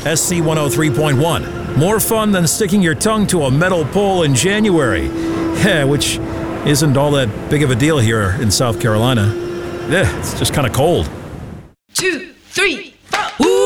SC 103.1. More fun than sticking your tongue to a metal pole in January. Which isn't all that big of a deal here in South Carolina. It's just kind of cold. 2, 3, 4.